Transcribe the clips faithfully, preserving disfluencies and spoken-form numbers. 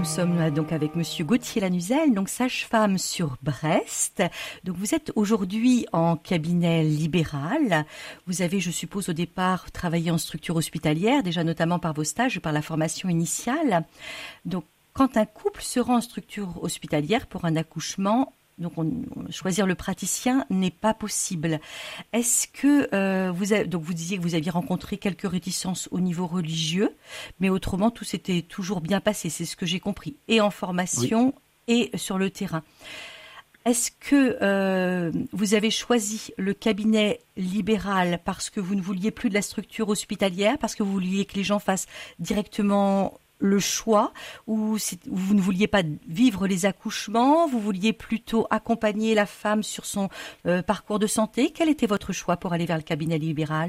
Nous sommes euh, donc avec Monsieur Gauthier Lanuzel, donc sage-femme sur Brest. Donc vous êtes aujourd'hui en cabinet libéral. Vous avez, je suppose, au départ travaillé en structure hospitalière, déjà notamment par vos stages, par la formation initiale. Donc quand un couple se rend en structure hospitalière pour un accouchement, donc on, on- choisir le praticien n'est pas possible. Est-ce que euh, vous avez, donc vous disiez que vous aviez rencontré quelques réticences au niveau religieux, mais autrement tout s'était toujours bien passé, c'est ce que j'ai compris, et en Oui, formation et sur le terrain. Est-ce que euh, vous avez choisi le cabinet libéral parce que vous ne vouliez plus de la structure hospitalière, parce que vous vouliez que les gens fassent directement le choix, ou c'est- ou vous ne vouliez pas vivre les accouchements, vous vouliez plutôt accompagner la femme sur son euh, parcours de santé? Quel était votre choix pour aller vers le cabinet libéral?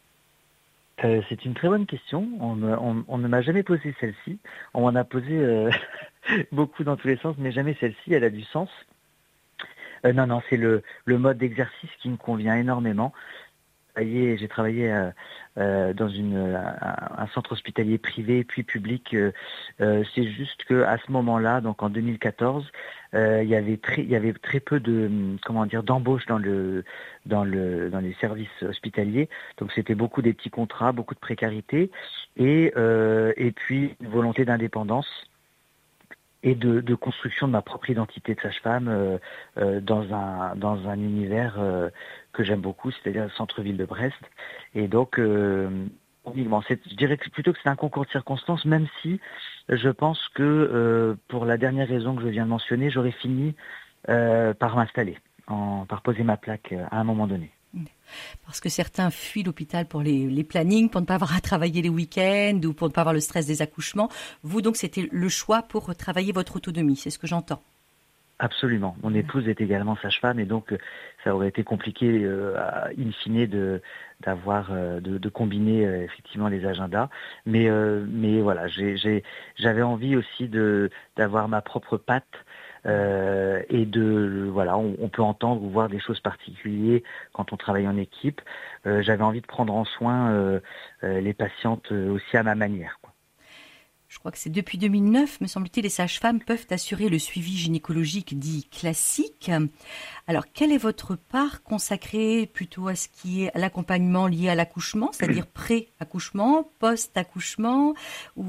euh, c'est une très bonne question. On, me- on- on ne m'a jamais posé celle-ci. On m'en a posé euh, beaucoup dans tous les sens, mais jamais celle-ci. Elle a du sens. Euh, non, non, c'est le, le mode d'exercice qui me convient énormément. travaillé- J'ai travaillé euh, euh, dans une, un, un centre hospitalier privé puis public. euh, euh, c'est juste que à ce moment-là, donc en deux mille quatorze, euh, il y avait très, il y avait très peu de hum, comment dire d'embauche dans le dans le dans les services hospitaliers. Donc c'était beaucoup des petits contrats, beaucoup de précarité et euh, et puis une volonté d'indépendance et de, de construction de ma propre identité de sage-femme euh, euh, dans un dans un univers euh, que j'aime beaucoup, c'est-à-dire le centre-ville de Brest. Et donc, euh, uniquement, c'est- je dirais que plutôt que c'est un concours de circonstances, même si je pense que euh, pour la dernière raison que je viens de mentionner, j'aurais fini euh, par m'installer, en, par poser ma plaque euh, à un moment donné. Parce que certains fuient l'hôpital pour les, les plannings, pour ne pas avoir à travailler les week-ends ou pour ne pas avoir le stress des accouchements. Vous, donc, c'était le choix pour travailler votre autonomie, c'est ce que j'entends. Absolument. Mon épouse est également sage-femme et donc euh, ça aurait été compliqué, euh, à- in fine, de d'avoir euh, de, de combiner euh, effectivement les agendas. Mais euh, mais voilà, j'ai j'ai j'avais envie aussi de d'avoir ma propre patte euh, et de voilà, on, on peut entendre ou voir des choses particulières quand on travaille en équipe. Euh, j'avais envie de prendre en soin euh, euh, les patientes euh, aussi à ma manière, quoi. Je crois que c'est depuis deux mille neuf, me semble-t-il, les sages-femmes peuvent assurer le suivi gynécologique dit classique. Alors, quelle est votre part consacrée plutôt à ce qui est l'accompagnement lié à l'accouchement, c'est-à-dire pré-accouchement, post-accouchement, ou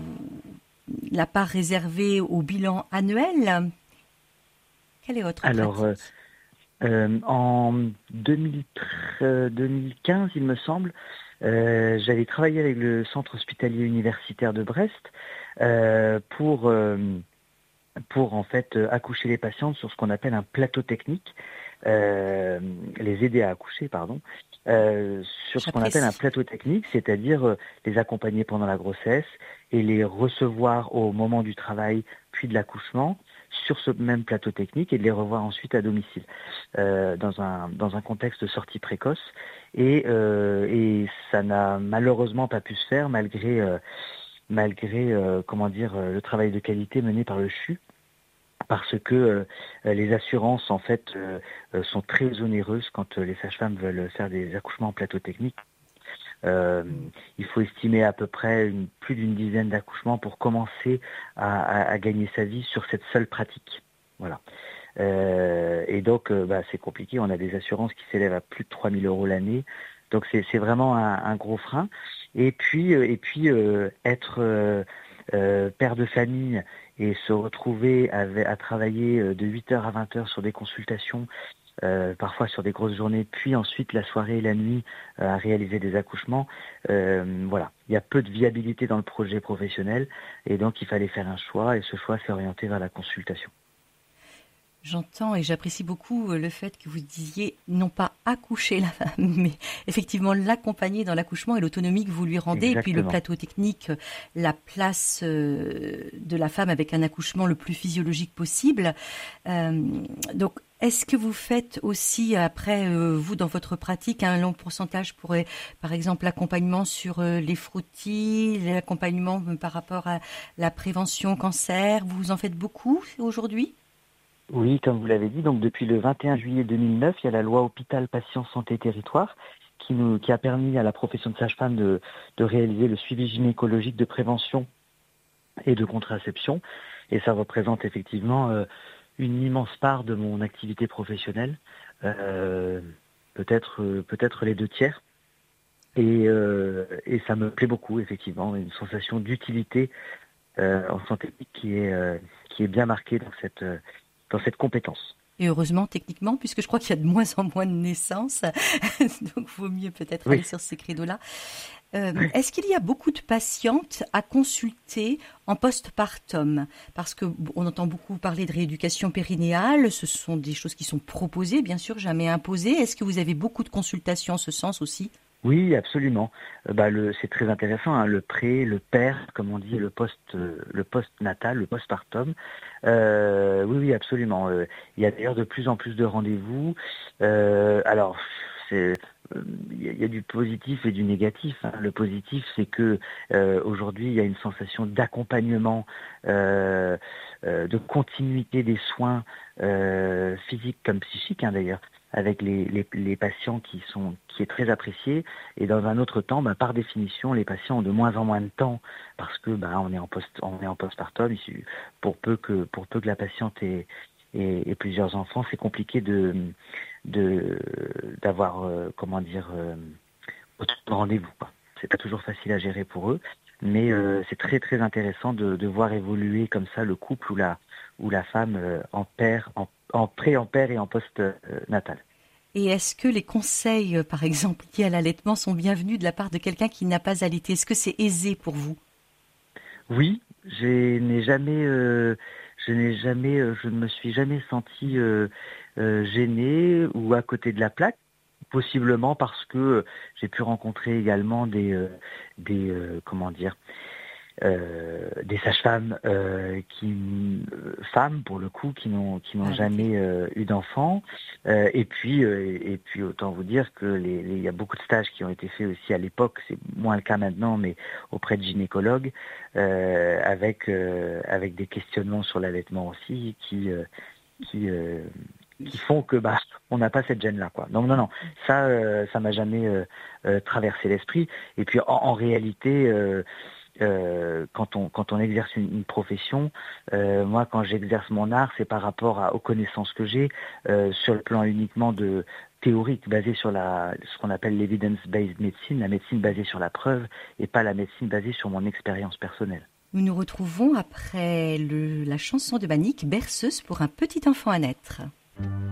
la part réservée au bilan annuel? Quelle est votre Alors euh, pratique? Euh, en deux mille treize, deux mille quinze, il me semble, euh, j'avais travaillé avec le centre hospitalier universitaire de Brest euh, pour, euh, pour en fait euh, accoucher les patientes sur ce qu'on appelle un plateau technique, euh, les aider à accoucher, pardon, euh, sur ce qu'on appelle un J'apprécie. plateau technique, c'est-à-dire euh, les accompagner pendant la grossesse et les recevoir au moment du travail puis de l'accouchement sur ce même plateau technique et de les revoir ensuite à domicile euh, dans un dans un contexte de sortie précoce et euh, et ça n'a malheureusement pas pu se faire malgré euh, malgré euh, comment dire euh, le travail de qualité mené par le C H U parce que euh, les assurances en fait euh, euh, sont très onéreuses quand euh, les sages-femmes veulent faire des accouchements en plateau technique. Euh, il faut estimer à peu près une, plus d'une dizaine d'accouchements pour commencer à, à, à gagner sa vie sur cette seule pratique. Voilà. Euh, et donc, euh, bah, c'est compliqué. On a des assurances qui s'élèvent à plus de trois mille euros l'année. Donc, c'est, c'est vraiment un, un gros frein. Et puis, euh, et puis euh, être euh, euh, père de famille et se retrouver à, à travailler euh, de huit heures à vingt heures sur des consultations, euh, parfois sur des grosses journées, puis ensuite la soirée et la nuit euh, à réaliser des accouchements. Euh, voilà, il y a peu de viabilité dans le projet professionnel et donc il fallait faire un choix et ce choix s'est orienté vers la consultation. J'entends et j'apprécie beaucoup euh, le fait que vous disiez non pas accoucher la femme, mais effectivement l'accompagner dans l'accouchement et l'autonomie que vous lui rendez, et puis le Exactement. plateau technique, euh, la place euh, de la femme avec un accouchement le plus physiologique possible. Euh, donc, est-ce que vous faites aussi, après, euh, vous, dans votre pratique, un long pourcentage pour, euh, par exemple, l'accompagnement sur euh, les frottis, l'accompagnement euh, par rapport à la prévention cancer? Vous en faites beaucoup aujourd'hui? Oui, comme vous l'avez dit, donc depuis le vingt et un juillet deux mille neuf, il y a la loi Hôpital Patient Santé Territoire qui, nous, qui a permis à la profession de sage-femme de, de réaliser le suivi gynécologique de prévention et de contraception. Et ça représente effectivement euh, une immense part de mon activité professionnelle, euh, peut-être euh, peut-être les deux tiers. Et, euh, et ça me plaît beaucoup, effectivement, une sensation d'utilité euh, en santé qui est euh, qui est bien marquée dans cette euh, dans cette compétence. Et heureusement, techniquement, puisque je crois qu'il y a de moins en moins de naissances, donc vaut mieux peut-être Oui. aller sur ces créneaux-là. Euh, est-ce qu'il y a beaucoup de patientes à consulter en postpartum? Parce que on entend beaucoup parler de rééducation périnéale, ce sont des choses qui sont proposées, bien sûr, jamais imposées. Est-ce que vous avez beaucoup de consultations en ce sens aussi? Oui, absolument. Euh, bah, le, c'est très intéressant, hein, le pré, le per, comme on dit, le post, euh, le post-natal, le postpartum. Euh, oui, oui, absolument. Euh, il y a d'ailleurs de plus en plus de rendez-vous. Euh, alors, c'est, euh, il y, a, il y a du positif et du négatif, hein. Le positif, c'est que euh, aujourd'hui, il y a une sensation d'accompagnement, euh, euh, de continuité des soins euh, physiques comme psychiques, hein, d'ailleurs, avec les, les, les patients qui sont qui est très apprécié. Et dans un autre temps, bah, par définition, les patients ont de moins en moins de temps parce que bah, on est en post on est en postpartum. Pour peu que pour peu que la patiente ait, ait, ait plusieurs enfants, c'est compliqué de de d'avoir euh, comment dire euh, autant de rendez-vous, quoi. C'est pas toujours facile à gérer pour eux, mais euh, c'est très très intéressant de, de voir évoluer comme ça le couple ou la ou la femme euh, en père, en, en pré, en père et en post euh, natal. Et est-ce que les conseils, euh, par exemple, liés à l'allaitement sont bienvenus de la part de quelqu'un qui n'a pas allaité? Est-ce que c'est aisé pour vous? Oui, je n'ai jamais, euh, je n'ai jamais, euh, je ne me suis jamais senti euh, euh, gêné ou à côté de la plaque. Possiblement parce que j'ai pu rencontrer également des, euh, des, euh, comment dire, euh, des sages-femmes euh, qui euh, femmes pour le coup qui n'ont qui n'ont Ah, jamais euh, eu d'enfants, euh, et puis euh, et puis autant vous dire que les, les il y a beaucoup de stages qui ont été faits aussi à l'époque, c'est moins le cas maintenant, mais auprès de gynécologues euh, avec euh, avec des questionnements sur l'allaitement aussi qui euh, qui euh, qui font que bah on n'a pas cette gêne là, quoi. Donc non non, ça euh, ça m'a jamais euh, euh, traversé l'esprit. Et puis en, en réalité euh, euh, quand on quand on exerce une, une profession, euh, moi quand j'exerce mon art, c'est par rapport à, aux connaissances que j'ai euh, sur le plan uniquement de théorique, basé sur la ce qu'on appelle l'evidence-based medicine, la médecine basée sur la preuve, et pas la médecine basée sur mon expérience personnelle. nous nous retrouvons après le, la chanson de Bannick, Berceuse pour un petit enfant à naître.